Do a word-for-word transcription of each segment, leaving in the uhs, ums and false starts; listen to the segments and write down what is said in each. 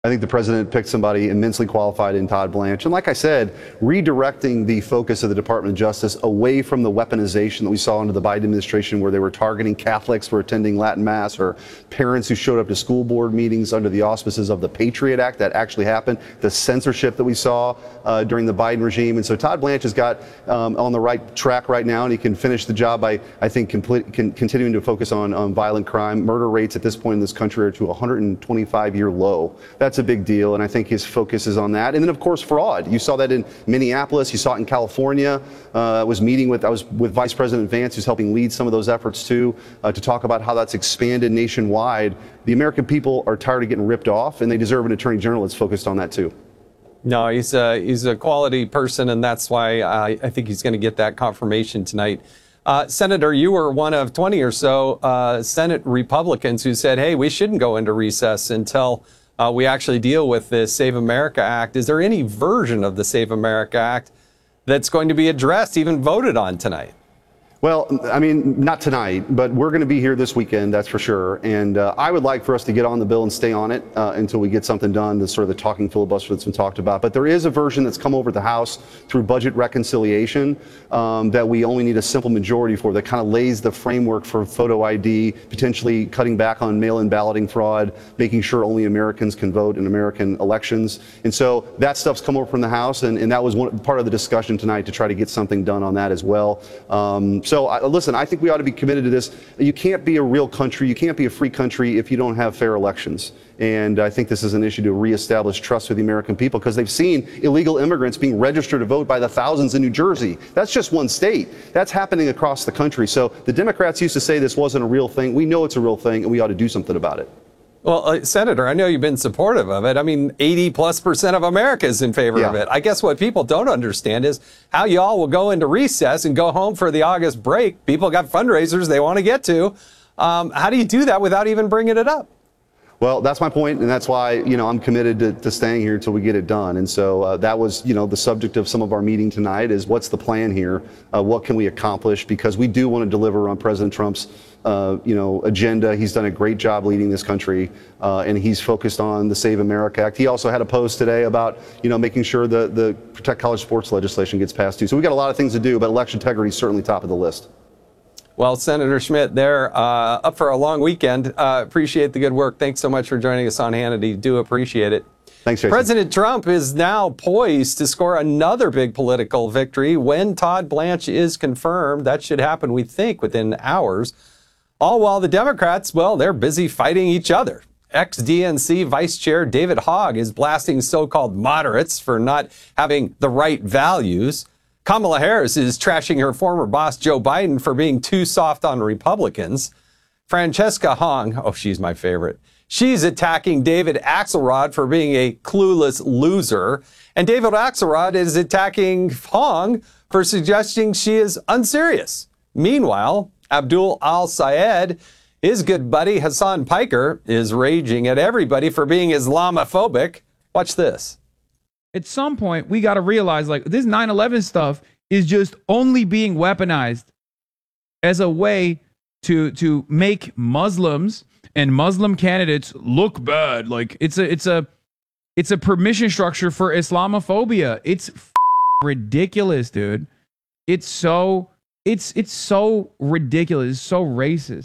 I think the president picked somebody immensely qualified in Todd Blanche. And like I said, redirecting the focus of the Department of Justice away from the weaponization that we saw under the Biden administration, where they were targeting Catholics for attending Latin Mass or parents who showed up to school board meetings under the auspices of the Patriot Act. That actually happened. The censorship that we saw uh, during the Biden regime. And so Todd Blanche has got um, on the right track right now, and he can finish the job by, I think, complete, can, continuing to focus on, on violent crime. Murder rates at this point in this country are to a one hundred twenty-five year low. That's a big deal, and I think his focus is on that. And then, of course, fraud. You saw that in Minneapolis. You saw it in California. Uh, I was meeting with I was with Vice President Vance, who's helping lead some of those efforts too, uh, to talk about how that's expanded nationwide. The American people are tired of getting ripped off, and they deserve an attorney general that's focused on that too. No, he's a he's a quality person, and that's why I, I think he's going to get that confirmation tonight. Uh, Senator, you were one of twenty or so uh, Senate Republicans who said, "Hey, we shouldn't go into recess until Uh, we actually deal with this Save America Act." Is there any version of the Save America Act that's going to be addressed, even voted on tonight? Well, I mean, not tonight, but we're going to be here this weekend, that's for sure. And uh, I would like for us to get on the bill and stay on it uh, until we get something done, the sort of the talking filibuster that's been talked about. But there is a version that's come over to the House through budget reconciliation um, that we only need a simple majority for, that kind of lays the framework for photo I D, potentially cutting back on mail-in balloting fraud, making sure only Americans can vote in American elections. And so that stuff's come over from the House, and, and that was one part of the discussion tonight, to try to get something done on that as well. Um, So, I, listen, I think we ought to be committed to this. You can't be a real country, you can't be a free country if you don't have fair elections. And I think this is an issue to reestablish trust with the American people, because they've seen illegal immigrants being registered to vote by the thousands in New Jersey. That's just one state. That's happening across the country. So the Democrats used to say this wasn't a real thing. We know it's a real thing, and we ought to do something about it. Well, uh, Senator, I know you've been supportive of it. I mean, eighty plus percent of America is in favor yeah. of it. I guess what people don't understand is how y'all will go into recess and go home for the August break. People got fundraisers they want to get to. Um, how do you do that without even bringing it up? Well, that's my point, and that's why, you know, I'm committed to, to staying here until we get it done. And so uh, that was, you know, the subject of some of our meeting tonight, is what's the plan here? Uh, what can we accomplish? Because we do want to deliver on President Trump's, uh, you know, agenda. He's done a great job leading this country, uh, and he's focused on the Save America Act. He also had a post today about, you know, making sure the, the Protect College Sports legislation gets passed too. So we've got a lot of things to do, but election integrity is certainly top of the list. Well, Senator Schmidt, they're uh, up for a long weekend. Uh, appreciate the good work. Thanks so much for joining us on Hannity. Do appreciate it. Thanks, Jason. President Trump is now poised to score another big political victory when Todd Blanche is confirmed. That should happen, we think, within hours. All while the Democrats, well, they're busy fighting each other. Ex-D N C Vice Chair David Hogg is blasting so-called moderates for not having the right values. Kamala Harris is trashing her former boss, Joe Biden, for being too soft on Republicans. Francesca Hong, oh, she's my favorite. She's attacking David Axelrod for being a clueless loser. And David Axelrod is attacking Hong for suggesting she is unserious. Meanwhile, Abdul Al-Sayed, his good buddy Hassan Piker, is raging at everybody for being Islamophobic. Watch this. At some point, we got to realize, like, this nine eleven stuff is just only being weaponized as a way to to make Muslims and Muslim candidates look bad. Like, it's a it's a it's a permission structure for Islamophobia. It's f ridiculous, dude. It's so it's it's so ridiculous. It's so racist.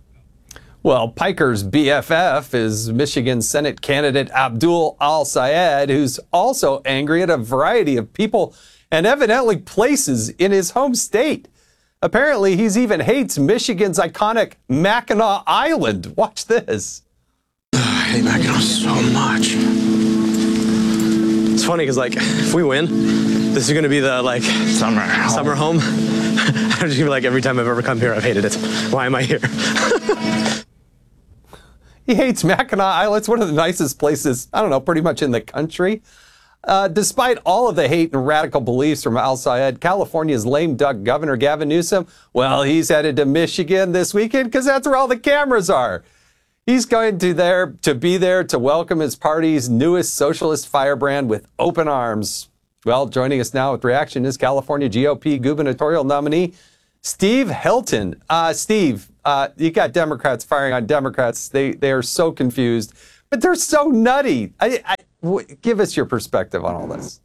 Well, Piker's B F F is Michigan Senate candidate Abdul Al-Sayed, who's also angry at a variety of people and evidently places in his home state. Apparently, he's even hates Michigan's iconic Mackinac Island. Watch this. I hate Mackinac so much. It's funny because, like, if we win, this is going to be the, like, summer home. Summer home. I'm just going to be like, every time I've ever come here, I've hated it. Why am I here? He hates Mackinac Island. It's one of the nicest places, I don't know, pretty much in the country. Uh, despite all of the hate and radical beliefs from Al-Sayed, California's lame duck Governor Gavin Newsom, well, he's headed to Michigan this weekend because that's where all the cameras are. He's going to there to be there to welcome his party's newest socialist firebrand with open arms. Well, joining us now with reaction is California G O P gubernatorial nominee Steve Helton. Uh, Steve, uh, you got Democrats firing on Democrats. They, they are so confused. but they're so nutty. I, I, w- give us your perspective on all this.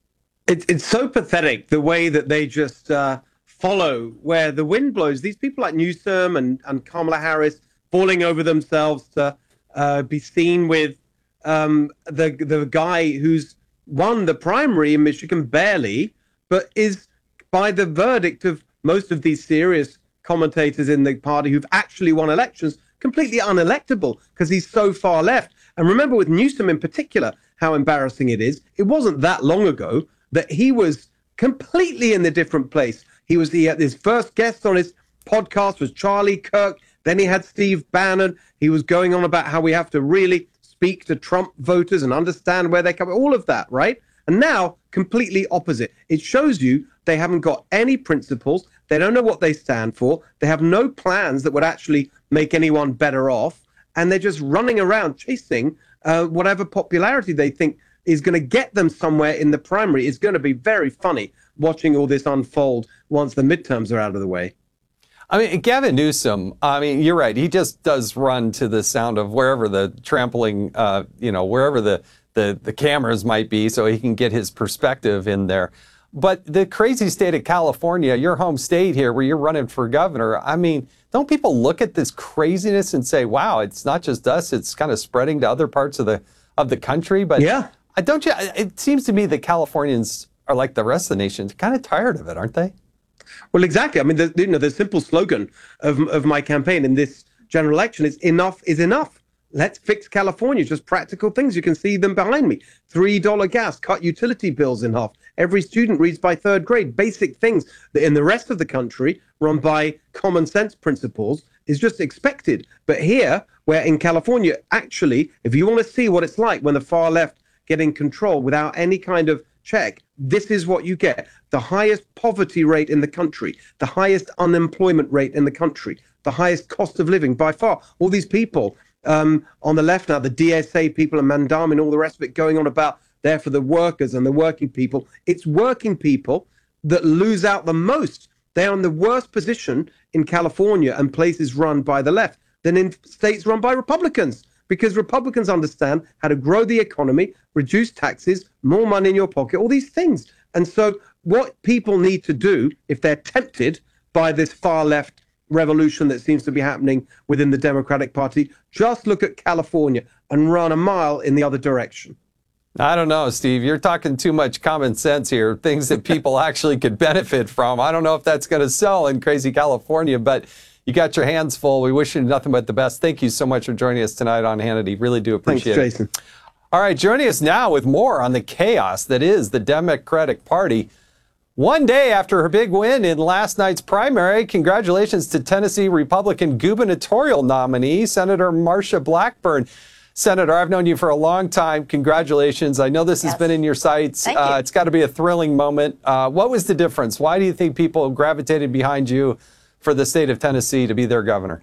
It, it's so pathetic the way that they just uh, follow where the wind blows. These people like Newsom and, and Kamala Harris falling over themselves to uh, be seen with um, the the guy who's won the primary in Michigan barely, but is by the verdict of most of these serious commentators in the party who've actually won elections, completely unelectable because he's so far left. And remember with Newsom in particular, how embarrassing it is. It wasn't that long ago that he was completely in a different place. He was he had his first guest on his podcast was Charlie Kirk. Then he had Steve Bannon. He was going on about how we have to really speak to Trump voters and understand where they come, all of that, right? And now, completely opposite. It shows you they haven't got any principles. They don't know what they stand for. They have no plans that would actually make anyone better off. And they're just running around chasing uh, whatever popularity they think is going to get them somewhere in the primary. It's going to be very funny watching all this unfold once the midterms are out of the way. I mean, Gavin Newsom, I mean, you're right. He just does run to the sound of wherever the trampling, uh, you know, wherever the, the, the cameras might be so he can get his perspective in there. But the crazy state of California, your home state here where you're running for governor, I mean, don't people look at this craziness and say, wow, it's not just us, it's kind of spreading to other parts of the of the country? But yeah, I don't you, it seems to me that Californians are like the rest of the nation, kind of tired of it, aren't they? Well, exactly. I mean, the, you know, the simple slogan of, of my campaign in this general election is enough is enough. Let's fix California. Just practical things. You can see them behind me. three dollar gas, cut utility bills in half. Every student reads by third grade. Basic things that in the rest of the country, run by common sense principles, is just expected. But here, where in California, actually, if you want to see what it's like when the far left get in control without any kind of check, this is what you get. The highest poverty rate in the country, the highest unemployment rate in the country, the highest cost of living by far. All these people um, on the left now, the D S A people and Mandam and all the rest of it going on about there for the workers and the working people. It's working people that lose out the most. They're in the worst position in California and places run by the left than in states run by Republicans, because Republicans understand how to grow the economy, reduce taxes, more money in your pocket, all these things. And so what people need to do, if they're tempted by this far left revolution that seems to be happening within the Democratic Party, just look at California and run a mile in the other direction. I don't know, Steve. You're talking too much common sense here, things that people actually could benefit from. I don't know if that's going to sell in crazy California, but you got your hands full. We wish you nothing but the best. Thank you so much for joining us tonight on Hannity. Really do appreciate Thanks, it. Jason. All right, joining us now with more on the chaos that is the Democratic Party. One day after her big win in last night's primary, congratulations to Tennessee Republican gubernatorial nominee, Senator Marsha Blackburn. Senator, I've known you for a long time. Congratulations. I know this yes. has been in your sights. Thank uh, you. It's got to be a thrilling moment. Uh, what was the difference? Why do you think people gravitated behind you for the state of Tennessee to be their governor?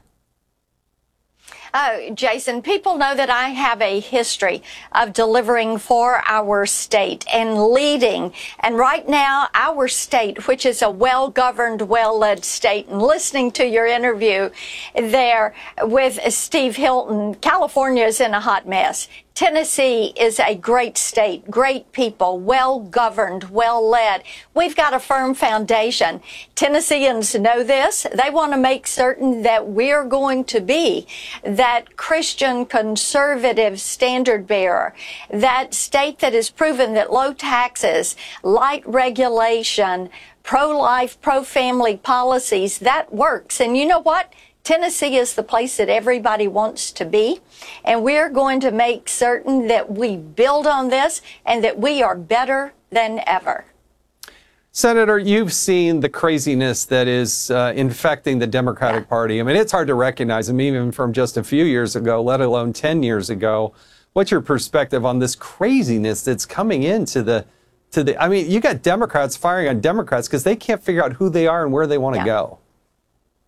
Uh, Jason, people know that I have a history of delivering for our state and leading. And right now, our state, which is a well-governed, well-led state, and listening to your interview there with Steve Hilton, California is in a hot mess. Tennessee is a great state, great people, well-governed, well-led. We've got a firm foundation. Tennesseans know this. They want to make certain that we're going to be that Christian conservative standard bearer, that state that has proven that low taxes, light regulation, pro-life, pro-family policies, that works. And you know what? Tennessee is the place that everybody wants to be, and we're going to make certain that we build on this and that we are better than ever. Senator, you've seen the craziness that is uh, infecting the Democratic yeah. Party. I mean, it's hard to recognize them even from just a few years ago, let alone ten years ago. What's your perspective on this craziness that's coming into the, to the, I mean, you got Democrats firing on Democrats because they can't figure out who they are and where they want to yeah. go.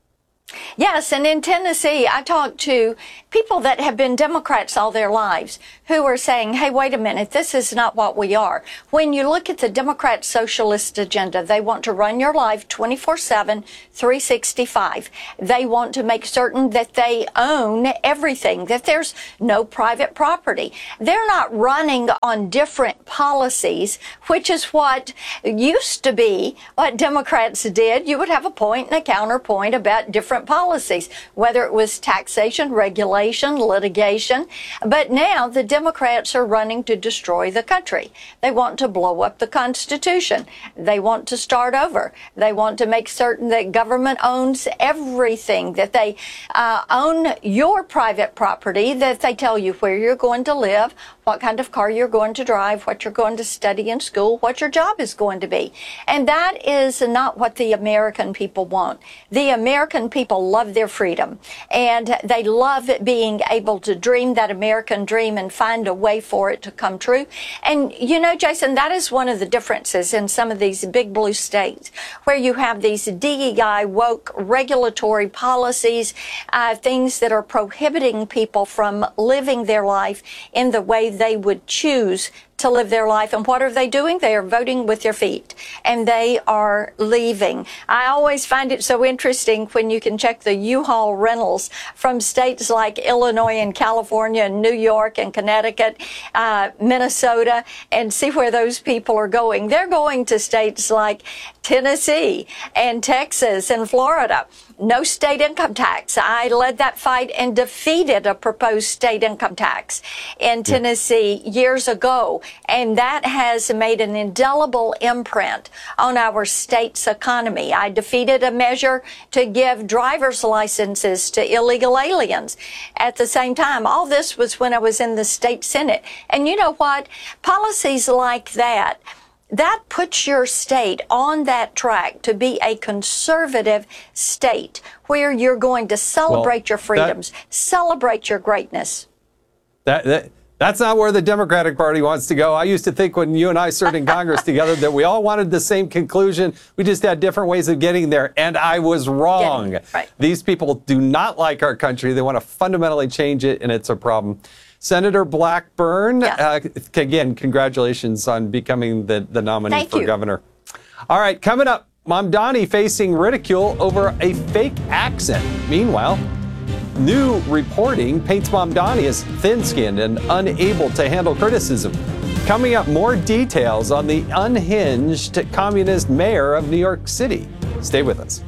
Yes, and in Tennessee, I talked to people that have been Democrats all their lives who are saying, hey, wait a minute, this is not what we are. When you look at the Democrat socialist agenda, they want to run your life twenty-four seven, three sixty-five. They want to make certain that they own everything, that there's no private property. They're not running on different policies, which is what used to be what Democrats did. You would have a point and a counterpoint about different policies, whether it was taxation, regulation, litigation. But now the Democrats are running to destroy the country. They want to blow up the Constitution. They want to start over. They want to make certain that government owns everything, that they uh, own your private property, that they tell you where you're going to live, what kind of car you're going to drive, what you're going to study in school, what your job is going to be. And that is not what the American people want. The American people love their freedom, and they love being able to dream that American dream and find a way for it to come true. And you know, Jason, that is one of the differences in some of these big blue states where you have these D E I woke regulatory policies, uh, things that are prohibiting people from living their life in the way they would choose to live their life. And what are they doing? They are voting with their feet, and they are leaving. I always find it so interesting when you can check the U-Haul rentals from states like Illinois and California and New York and Connecticut, uh, Minnesota, and see where those people are going. They're going to states like Tennessee and Texas and Florida. No state income tax. I led that fight and defeated a proposed state income tax in Tennessee years ago. And that has made an indelible imprint on our state's economy. I defeated a measure to give driver's licenses to illegal aliens at the same time. All this was when I was in the state Senate. And you know what? Policies like that, that puts your state on that track to be a conservative state where you're going to celebrate well, your freedoms, that, celebrate your greatness. That, that That's not where the Democratic Party wants to go. I used to think when you and I served in Congress together that we all wanted the same conclusion. We just had different ways of getting there. And I was wrong. Yeah, right. These people do not like our country. They want to fundamentally change it, and it's a problem. Senator Blackburn, yeah. uh, again, congratulations on becoming the, the nominee Thank for you. governor. All right, coming up, Mamdani facing ridicule over a fake accent. Meanwhile, new reporting paints Mamdani as thin-skinned and unable to handle criticism. Coming up, more details on the unhinged communist mayor of New York City. Stay with us.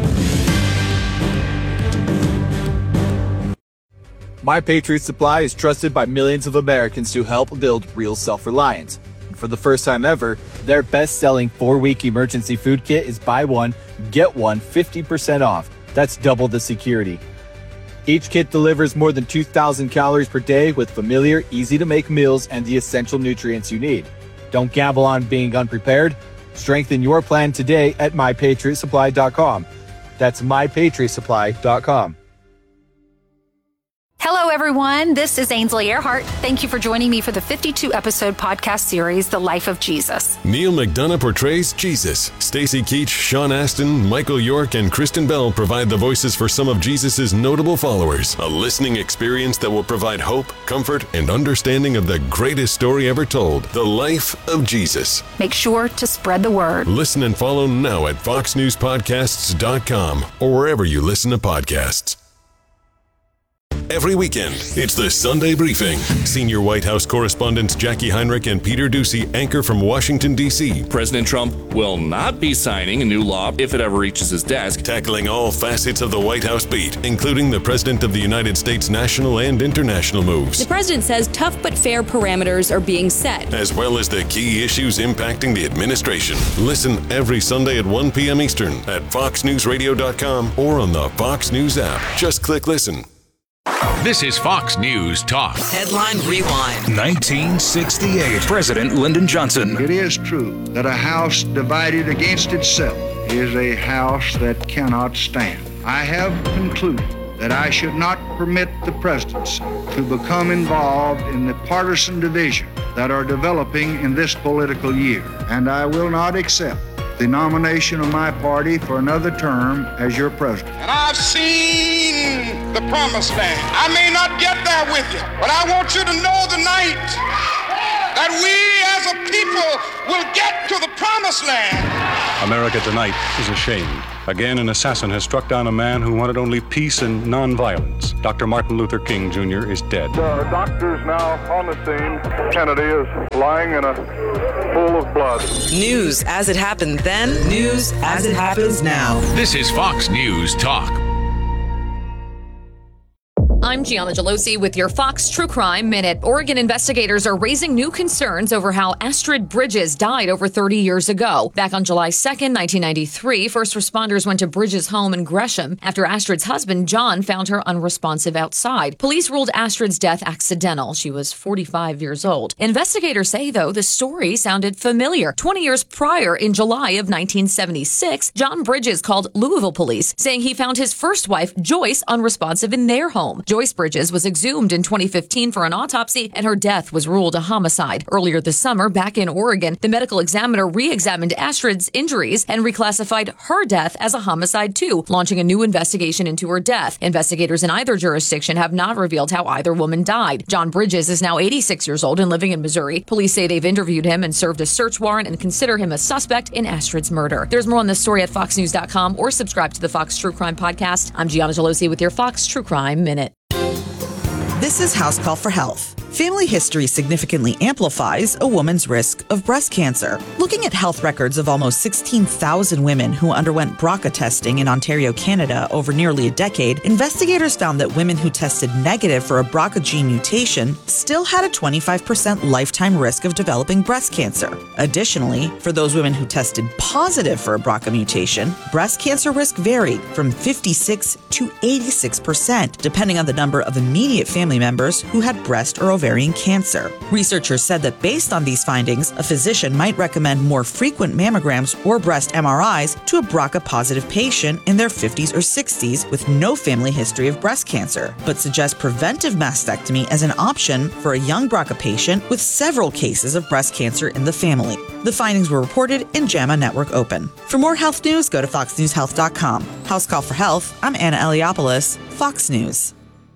My Patriot Supply is trusted by millions of Americans to help build real self-reliance. And for the first time ever, their best-selling four-week emergency food kit is buy one, get one fifty percent off. That's double the security. Each kit delivers more than two thousand calories per day with familiar, easy-to-make meals and the essential nutrients you need. Don't gamble on being unprepared. Strengthen your plan today at my patriot supply dot com. That's my patriot supply dot com. Hello, everyone. This is Ainsley Earhart. Thank you for joining me for the fifty-two episode podcast series, The Life of Jesus. Neil McDonough portrays Jesus. Stacy Keach, Sean Astin, Michael York, and Kristen Bell provide the voices for some of Jesus' notable followers. A listening experience that will provide hope, comfort, and understanding of the greatest story ever told, The Life of Jesus. Make sure to spread the word. Listen and follow now at fox news podcasts dot com or wherever you listen to podcasts. Every weekend, it's the Sunday Briefing. Senior White House correspondents Jackie Heinrich and Peter Doocy anchor from Washington, D C President Trump will not be signing a new law if it ever reaches his desk. Tackling all facets of the White House beat, including the President of the United States national and international moves. The president says tough but fair parameters are being set, as well as the key issues impacting the administration. Listen every Sunday at one p.m. Eastern at fox news radio dot com or on the Fox News app. Just click listen. This is Fox News Talk. Headline Rewind. nineteen sixty-eight. President Lyndon Johnson. It is true that a house divided against itself is a house that cannot stand. I have concluded that I should not permit the presidency to become involved in the partisan divisions that are developing in this political year, and I will not accept the nomination of my party for another term as your president. And I've seen the promised land. I may not get there with you, but I want you to know tonight that we as a people will get to the promised land. America tonight is ashamed. Again, an assassin has struck down a man who wanted only peace and nonviolence. Doctor Martin Luther King Junior is dead. There are doctors now on the scene. Kennedy is lying in a pool of blood. News as it happened then, news as it happens now. This is Fox News Talk. I'm Gianna Gelosi with your Fox True Crime Minute. Oregon investigators are raising new concerns over how Astrid Bridges died over thirty years ago. Back on July second, nineteen ninety-three, first responders went to Bridges' home in Gresham after Astrid's husband, John, found her unresponsive outside. Police ruled Astrid's death accidental. She was forty-five years old. Investigators say, though, the story sounded familiar. twenty years prior, in July of nineteen seventy-six, John Bridges called Louisville police, saying he found his first wife, Joyce, unresponsive in their home. Joyce Bridges was exhumed in twenty fifteen for an autopsy, and her death was ruled a homicide. Earlier this summer, back in Oregon, the medical examiner re-examined Astrid's injuries and reclassified her death as a homicide too, launching a new investigation into her death. Investigators in either jurisdiction have not revealed how either woman died. John Bridges is now eighty-six years old and living in Missouri. Police say they've interviewed him and served a search warrant and consider him a suspect in Astrid's murder. There's more on this story at fox news dot com or subscribe to the Fox True Crime Podcast. I'm Gianna Gelosi with your Fox True Crime Minute. This is House Call for Health. Family history significantly amplifies a woman's risk of breast cancer. Looking at health records of almost sixteen thousand women who underwent B R C A testing in Ontario, Canada over nearly a decade, investigators found that women who tested negative for a B R C A gene mutation still had a twenty-five percent lifetime risk of developing breast cancer. Additionally, for those women who tested positive for a B R C A mutation, breast cancer risk varied from fifty-six to eighty-six percent, depending on the number of immediate family members who had breast or ovarian cancer. Researchers said that based on these findings, a physician might recommend more frequent mammograms or breast M R Is to a B R C A-positive patient in their fifties or sixties with no family history of breast cancer, but suggest preventive mastectomy as an option for a young B R C A patient with several cases of breast cancer in the family. The findings were reported in JAMA Network Open. For more health news, go to fox news health dot com. House Call for Health, I'm Anna Eliopoulos, Fox News.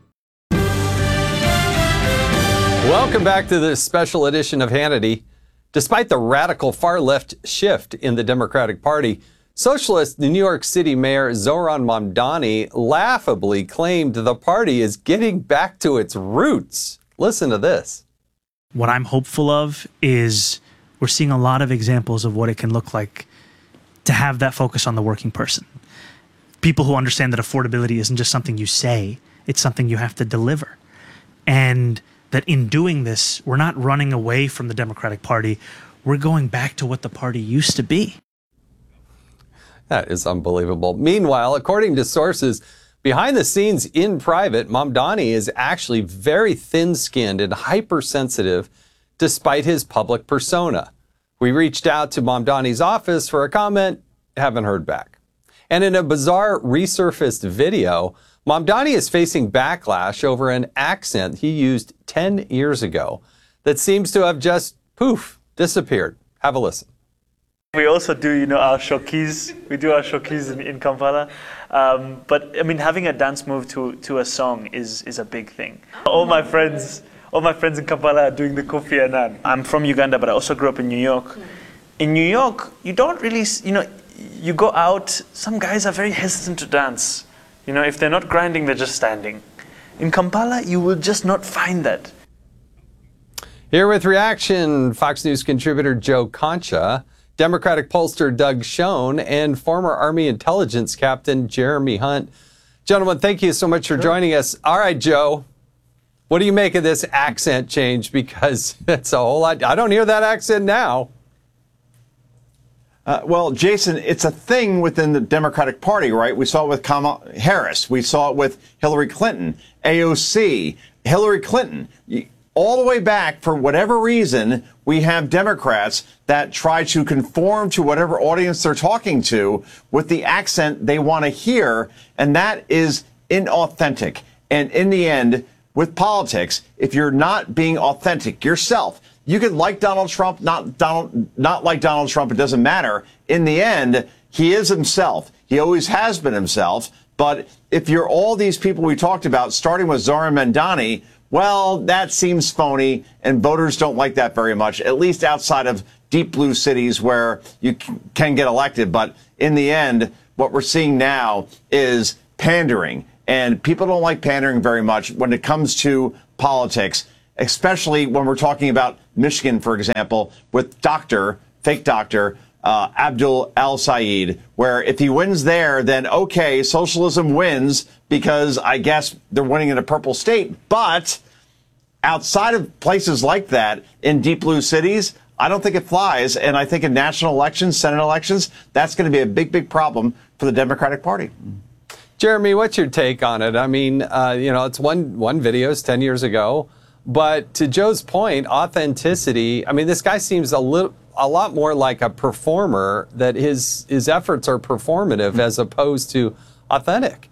Welcome back to this special edition of Hannity. Despite the radical far-left shift in the Democratic Party, socialist New York City Mayor Zohran Mamdani laughably claimed the party is getting back to its roots. Listen to this. What I'm hopeful of is we're seeing a lot of examples of what it can look like to have that focus on the working person. People who understand that affordability isn't just something you say, it's something you have to deliver. And that in doing this, we're not running away from the Democratic Party. We're going back to what the party used to be. That is unbelievable. Meanwhile, according to sources behind the scenes in private, Mamdani is actually very thin-skinned and hypersensitive despite his public persona. We reached out to Mamdani's office for a comment, haven't heard back. And in a bizarre resurfaced video, Mamdani is facing backlash over an accent he used ten years ago that seems to have just, poof, disappeared. Have a listen. We also do, you know, our showkees. We do our showkees in, in Kampala. Um, but, I mean, having a dance move to, to a song is, is a big thing. All my friends, all my friends in Kampala are doing the Kofi Annan. I'm from Uganda, but I also grew up in New York. In New York, you don't really, you know, you go out, some guys are very hesitant to dance. You know, if they're not grinding, they're just standing. In Kampala, you will just not find that. Here with reaction, Fox News contributor Joe Concha, Democratic pollster Doug Schoen, and former Army intelligence captain Jeremy Hunt. Gentlemen, thank you so much for joining us. All right, Joe, what do you make of this accent change? Because it's a whole lot. I don't hear that accent now. Uh, well, Jason, it's a thing within the Democratic Party, right? We saw it with Kamala Harris. We saw it with Hillary Clinton, A O C, Hillary Clinton. All the way back, for whatever reason, we have Democrats that try to conform to whatever audience they're talking to with the accent they want to hear, and that is inauthentic. And in the end, with politics, if you're not being authentic yourself, you could like Donald Trump, not Donald, not like Donald Trump. It doesn't matter. In the end, he is himself. He always has been himself. But if you're all these people we talked about, starting with Zohran Mamdani, well, that seems phony, and voters don't like that very much, at least outside of deep blue cities where you can get elected. But in the end, what we're seeing now is pandering, and people don't like pandering very much when it comes to politics, especially when we're talking about Michigan, for example, with Doctor, fake Doctor, uh, Abdul El-Sayed, where if he wins there, then okay, socialism wins because I guess they're winning in a purple state. But outside of places like that in deep blue cities, I don't think it flies. And I think in national elections, Senate elections, that's going to be a big, big problem for the Democratic Party. Jeremy, what's your take on it? I mean, uh, you know, it's one one video, it's ten years ago. But to Joe's point, authenticity, I mean, this guy seems a little, a lot more like a performer, that his, his efforts are performative as opposed to authentic.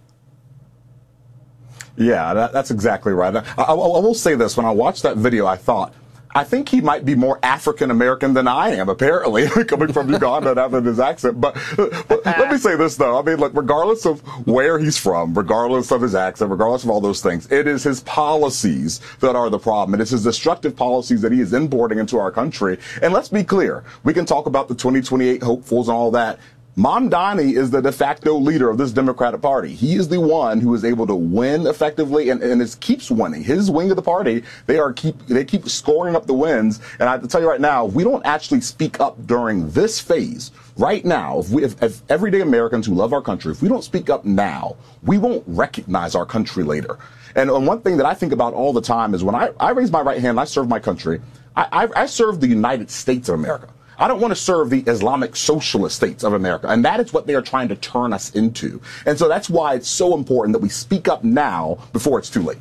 Yeah, that, that's exactly right. I, I, I will say this. When I watched that video, I thought, I think he might be more African-American than I am, apparently, coming from Uganda and having his accent. But, but let me say this, though. I mean, look, regardless of where he's from, regardless of his accent, regardless of all those things, it is his policies that are the problem. It is his destructive policies that he is importing into our country. And let's be clear. We can talk about the twenty twenty-eight hopefuls and all that. Mamdani is the de facto leader of this Democratic Party. He is the one who is able to win effectively and, and is, keeps winning. His wing of the party, they are keep they keep scoring up the wins. And I have to tell you right now, if we don't actually speak up during this phase, right now, if, we, if, if everyday Americans who love our country, if we don't speak up now, we won't recognize our country later. And, and one thing that I think about all the time is when I, I raise my right hand and I serve my country, I, I, I serve the United States of America. I don't want to serve the Islamic socialist states of America. And that is what they are trying to turn us into. And so that's why it's so important that we speak up now before it's too late.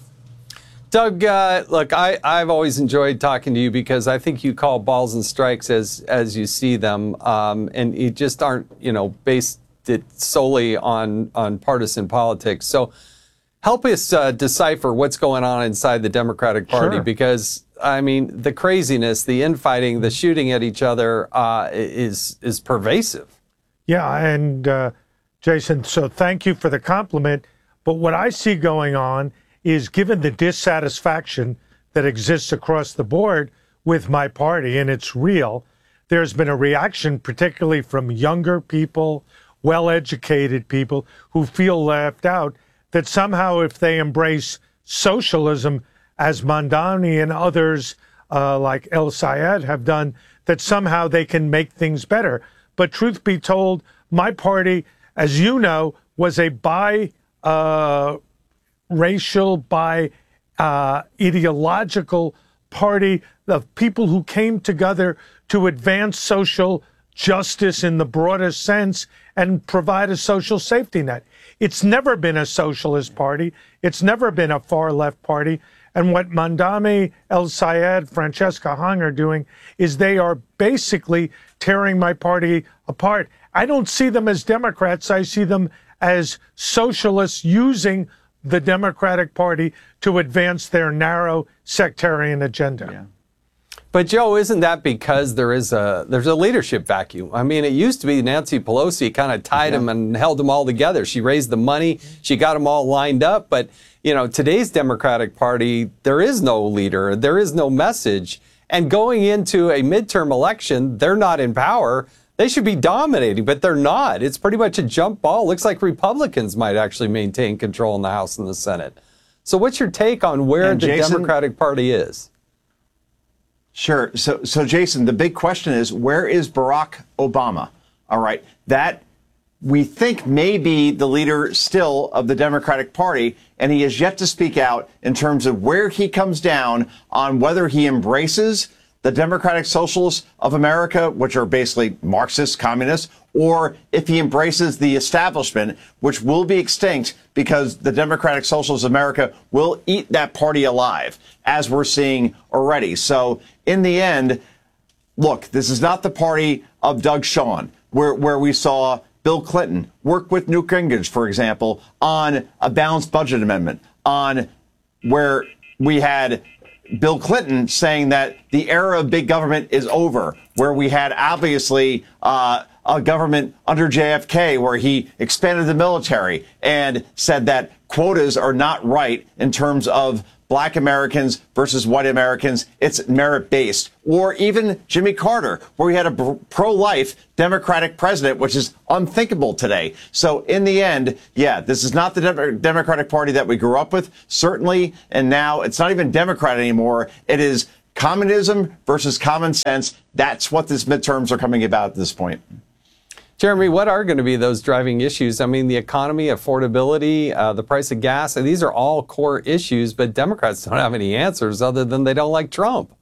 Doug, uh, look, I, I've always enjoyed talking to you because I think you call balls and strikes as as you see them. Um, and you just aren't, you know, based it solely on, on partisan politics. So help us uh, decipher what's going on inside the Democratic Party, Sure. because I mean, the craziness, the infighting, the shooting at each other uh, is is pervasive. Yeah, and uh, Jason, so thank you for the compliment. But what I see going on is, given the dissatisfaction that exists across the board with my party, and it's real, there's been a reaction, particularly from younger people, well-educated people who feel left out, that somehow if they embrace socialism, as Mamdani and others uh, like El-Sayed have done, that somehow they can make things better. But truth be told, my party, as you know, was a bi uh, racial, bi uh, ideological party of people who came together to advance social justice in the broadest sense and provide a social safety net. It's never been a socialist party. It's never been a far left party. And what Mamdani, El-Sayed, Francesca Hung are doing is they are basically tearing my party apart. I don't see them as Democrats. I see them as socialists using the Democratic Party to advance their narrow sectarian agenda. Yeah. But Joe, isn't that because there is a there's a leadership vacuum? I mean, it used to be Nancy Pelosi kind of tied yeah. them and held them all together. She raised the money, she got them all lined up. But you know, today's Democratic Party, there is no leader, there is no message, and going into a midterm election, they're not in power. They should be dominating, but they're not. It's pretty much a jump ball. Looks like Republicans might actually maintain control in the House and the Senate. So, what's your take on where and the Jason, Democratic Party is? Sure. So, so Jason, the big question is, where is Barack Obama? All right. That we think may be the leader still of the Democratic Party, and he has yet to speak out in terms of where he comes down on whether he embraces the Democratic Socialists of America, which are basically Marxist, communists, or if he embraces the establishment, which will be extinct because the Democratic Socialists of America will eat that party alive, as we're seeing already. So in the end, look, this is not the party of Doug Schoen, where, where we saw Bill Clinton work with Newt Gingrich, for example, on a balanced budget amendment, on where we had Bill Clinton saying that the era of big government is over, where we had obviously uh, a government under J F K where he expanded the military and said that quotas are not right in terms of black Americans versus white Americans. It's merit-based. Or even Jimmy Carter, where we had a pro-life Democratic president, which is unthinkable today. So in the end, yeah, this is not the Dem- Democratic Party that we grew up with, certainly. And now it's not even Democrat anymore. It is communism versus common sense. That's what these midterms are coming about at this point. Jeremy, what are going to be those driving issues? I mean, the economy, affordability, uh, the price of gas, and these are all core issues, but Democrats don't have any answers other than they don't like Trump.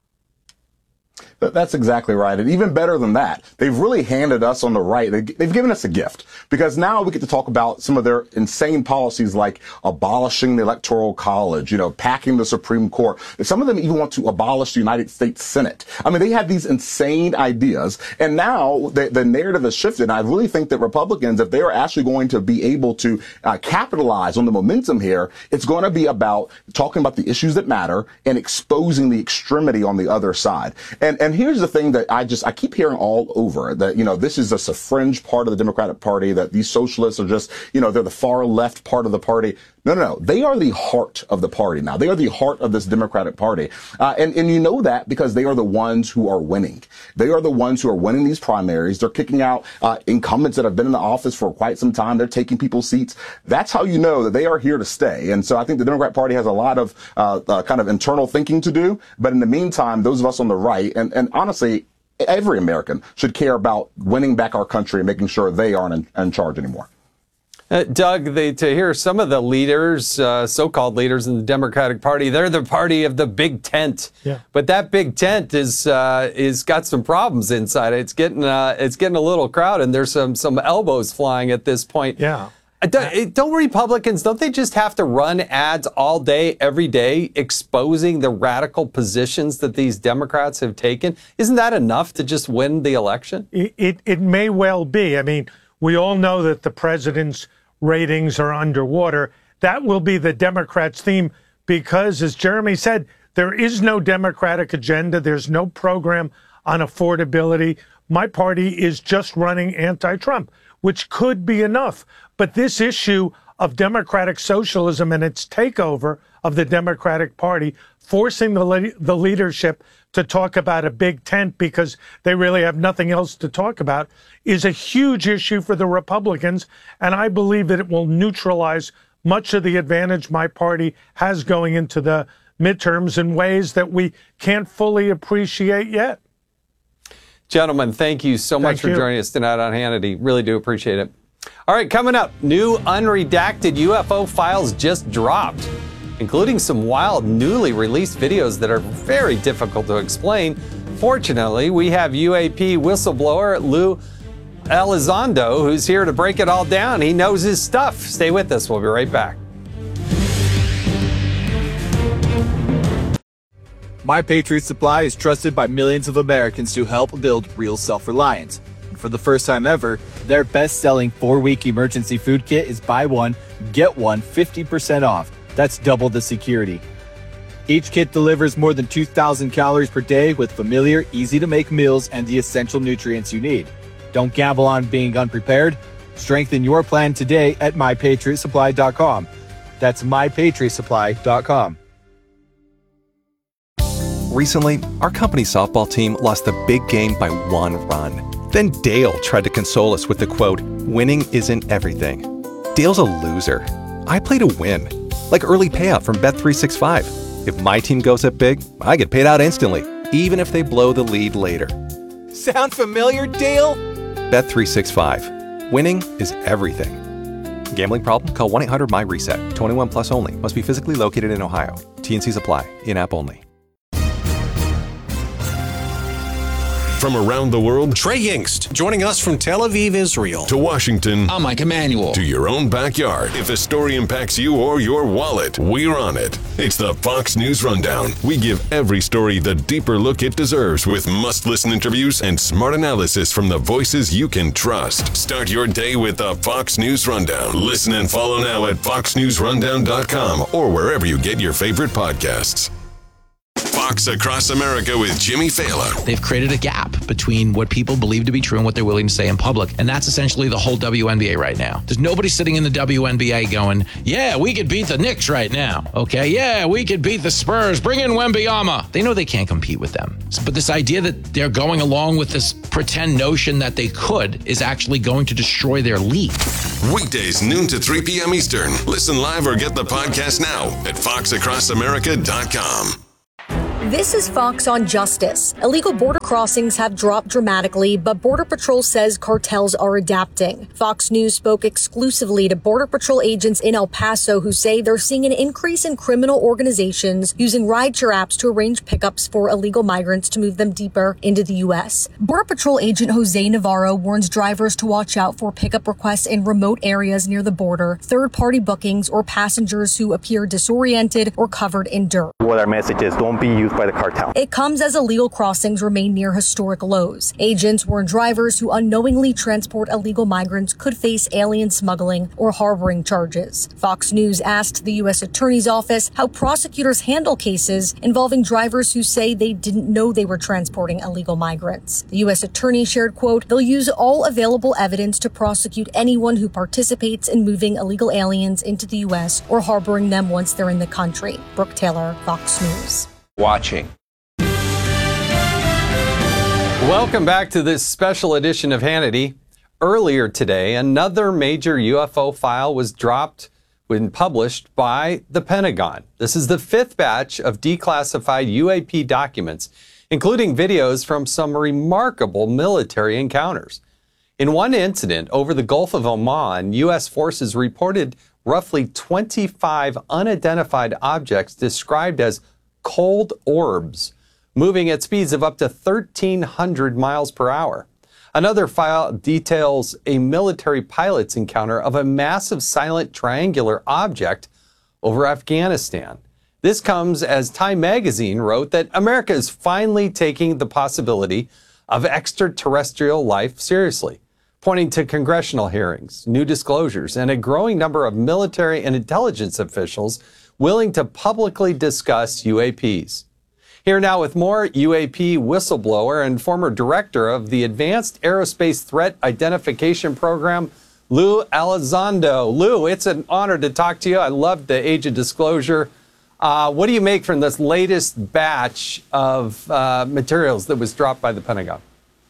That's exactly right. And even better than that, they've really handed us on the right. They've given us a gift, because now we get to talk about some of their insane policies like abolishing the Electoral College, you know, packing the Supreme Court. Some of them even want to abolish the United States Senate. I mean, they have these insane ideas. And now the, the narrative has shifted. And I really think that Republicans, if they are actually going to be able to uh, capitalize on the momentum here, it's going to be about talking about the issues that matter and exposing the extremity on the other side. And, and And here's the thing that I just, I keep hearing all over, that, you know, this is just a fringe part of the Democratic Party, that these socialists are just, you know, they're the far left part of the party. No, no, no. They are the heart of the party now. They are the heart of this Democratic Party. Uh, and, and you know that because they are the ones who are winning. They are the ones who are winning these primaries. They're kicking out uh, incumbents that have been in the office for quite some time. They're taking people's seats. That's how you know that they are here to stay. And so I think the Democrat Party has a lot of uh, uh, kind of internal thinking to do. But in the meantime, those of us on the right, and, and honestly, every American should care about winning back our country and making sure they aren't in, in charge anymore. Uh, Doug, they, to hear some of the leaders, uh, so-called leaders in the Democratic Party, they're the party of the big tent. Yeah. But that big tent is uh, is got some problems inside it. It's getting uh, it's getting a little crowded, and there's some some elbows flying at this point. Yeah. Don't, don't Republicans, don't they just have to run ads all day, every day, exposing the radical positions that these Democrats have taken? Isn't that enough to just win the election? It, it, it may well be. I mean, we all know that the president's ratings are underwater. That will be the Democrats' theme because, as Jeremy said, there is no Democratic agenda. There's no program on affordability. My party is just running anti-Trump, which could be enough. But this issue of democratic socialism and its takeover of the Democratic Party, forcing the, le- the leadership to talk about a big tent because they really have nothing else to talk about, is a huge issue for the Republicans. And I believe that it will neutralize much of the advantage my party has going into the midterms in ways that we can't fully appreciate yet. Gentlemen, thank you so much Thank for you. joining us tonight on Hannity. Really do appreciate it. All right, coming up, new unredacted U F O files just dropped, including some wild, newly released videos that are very difficult to explain. Fortunately, we have U A P whistleblower Lou Elizondo, who's here to break it all down. He knows his stuff. Stay with us. We'll be right back. My Patriot Supply is trusted by millions of Americans to help build real self-reliance. And for the first time ever, their best-selling four-week emergency food kit is buy one, get one fifty percent off. That's double the security. Each kit delivers more than two thousand calories per day with familiar, easy-to-make meals and the essential nutrients you need. Don't gamble on being unprepared. Strengthen your plan today at my patriot supply dot com. That's my patriot supply dot com. Recently, our company softball team lost the big game by one run. Then Dale tried to console us with the quote, "Winning isn't everything." Dale's a loser. I play to win. Like early payout from Bet three sixty-five. If my team goes up big, I get paid out instantly, even if they blow the lead later. Sound familiar, Dale? Bet three sixty-five. Winning is everything. Gambling problem? Call one eight hundred my reset. twenty-one plus only. Must be physically located in Ohio. T and Cs apply. In-app only. From around the world, Trey Yingst, joining us from Tel Aviv, Israel. To Washington, I'm Mike Emanuel. To your own backyard. If a story impacts you or your wallet, we're on it. It's the Fox News Rundown. We give every story the deeper look it deserves with must-listen interviews and smart analysis from the voices you can trust. Start your day with the Fox News Rundown. Listen and follow now at fox news rundown dot com or wherever you get your favorite podcasts. Fox Across America with Jimmy Fallon. They've created a gap between what people believe to be true and what they're willing to say in public. And that's essentially the whole W N B A right now. There's nobody sitting in the W N B A going, yeah, we could beat the Knicks right now. Okay, yeah, we could beat the Spurs. Bring in Wembanyama. They know they can't compete with them. But this idea that they're going along with this pretend notion that they could is actually going to destroy their league. Weekdays, noon to three p.m. Eastern. Listen live or get the podcast now at fox across america dot com. This is Fox on Justice. Illegal border crossings have dropped dramatically, but Border Patrol says cartels are adapting. Fox News spoke exclusively to Border Patrol agents in El Paso who say they're seeing an increase in criminal organizations using rideshare apps to arrange pickups for illegal migrants to move them deeper into the U S. Border Patrol agent Jose Navarro warns drivers to watch out for pickup requests in remote areas near the border, third-party bookings, or passengers who appear disoriented or covered in dirt. What our message is, don't be used by the cartel. It comes as illegal crossings remain near historic lows. Agents warn drivers who unknowingly transport illegal migrants could face alien smuggling or harboring charges. Fox News asked the U S Attorney's Office how prosecutors handle cases involving drivers who say they didn't know they were transporting illegal migrants. The U S Attorney shared, quote, they'll use all available evidence to prosecute anyone who participates in moving illegal aliens into the U S or harboring them once they're in the country. Brooke Taylor, Fox News. Watching. Welcome back to this special edition of Hannity. Earlier today, another major U F O file was dropped when published by the Pentagon. This is the fifth batch of declassified U A P documents, including videos from some remarkable military encounters. In one incident over the Gulf of Oman, U S forces reported roughly twenty-five unidentified objects described as cold orbs, moving at speeds of up to thirteen hundred miles per hour. Another file details a military pilot's encounter of a massive silent triangular object over Afghanistan. This comes as Time magazine wrote that America is finally taking the possibility of extraterrestrial life seriously, pointing to congressional hearings, new disclosures, and a growing number of military and intelligence officials willing to publicly discuss U A Ps. Here now with more, U A P whistleblower and former director of the Advanced Aerospace Threat Identification Program, Lou Elizondo. Lou, it's an honor to talk to you. I love the age of disclosure. Uh, what do you make from this latest batch of uh, materials that was dropped by the Pentagon?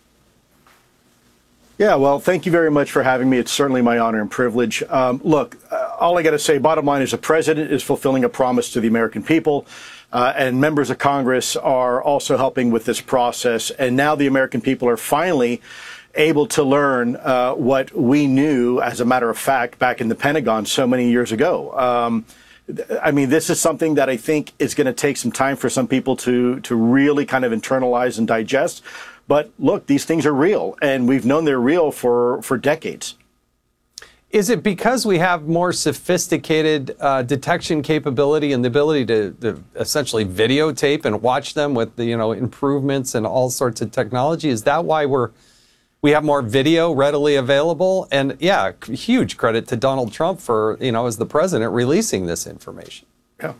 Yeah, well, thank you very much for having me. It's certainly my honor and privilege. Um, look, uh, all I got to say, bottom line is the president is fulfilling a promise to the American people, uh, and members of Congress are also helping with this process. And now the American people are finally able to learn uh, what we knew, as a matter of fact, back in the Pentagon so many years ago. Um, I mean, this is something that I think is going to take some time for some people to to really kind of internalize and digest. But look, these things are real, and we've known they're real for, for decades. Is it because we have more sophisticated uh, detection capability and the ability to, to essentially videotape and watch them with the, you know, improvements and all sorts of technology? Is that why we're we have more video readily available? And yeah, huge credit to Donald Trump for, you know, as the president, releasing this information. Yeah.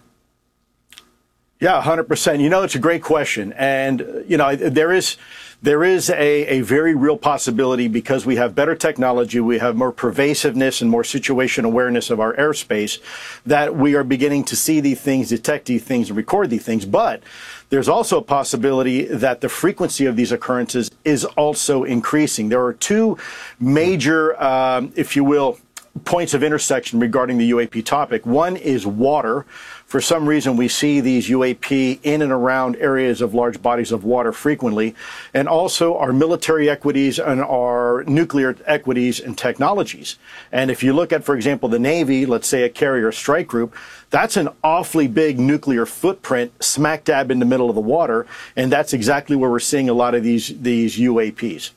Yeah, one hundred percent. You know, it's a great question. And, you know, there is there is a, a very real possibility, because we have better technology, we have more pervasiveness and more situation awareness of our airspace, that we are beginning to see these things, detect these things, and record these things. But there's also a possibility that the frequency of these occurrences is also increasing. There are two major, um, if you will, points of intersection regarding the U A P topic. One is water. For some reason, we see these U A P in and around areas of large bodies of water frequently, and also our military equities and our nuclear equities and technologies. And if you look at, for example, the Navy, let's say a carrier strike group, that's an awfully big nuclear footprint smack dab in the middle of the water, and that's exactly where we're seeing a lot of these, these U A Ps.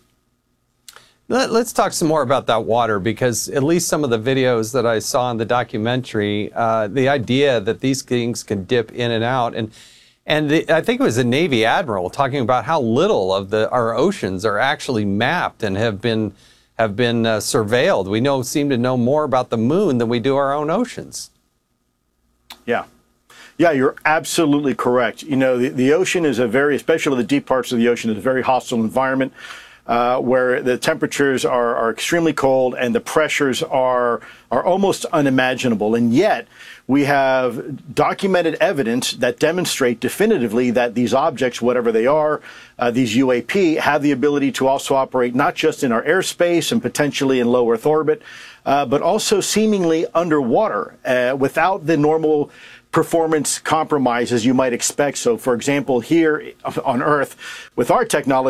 Let's talk some more about that water, because at least some of the videos that I saw in the documentary, uh, the idea that these things can dip in and out, and and the, I think it was a Navy admiral talking about how little of the our oceans are actually mapped and have been have been uh, surveilled. We know seem to know more about the moon than we do our own oceans. Yeah. Yeah, you're absolutely correct. You know, the, the ocean is a very, especially the deep parts of the ocean, is a very hostile environment uh, where the temperatures are, are extremely cold and the pressures are are almost unimaginable. And yet, we have documented evidence that demonstrate definitively that these objects, whatever they are, uh, these U A P, have the ability to also operate not just in our airspace and potentially in low Earth orbit, uh, but also seemingly underwater uh, without the normal performance compromises you might expect. So, for example, here on Earth, with our technology,